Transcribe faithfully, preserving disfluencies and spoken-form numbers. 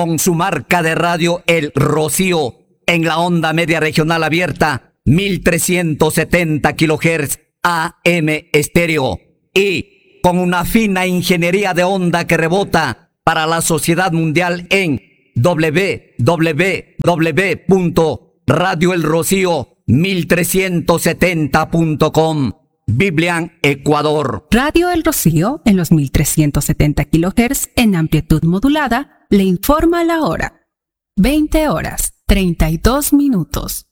con su marca de radio El Rocío en la onda media regional abierta mil trescientos setenta kilohertz A M estéreo y con una fina ingeniería de onda que rebota para la sociedad mundial en doble u doble u doble u punto radio el rocío mil trescientos setenta punto com. Biblian, Ecuador. Radio El Rocío en los mil trescientos setenta kilohertz en amplitud modulada le informa la hora. veinte horas, treinta y dos minutos.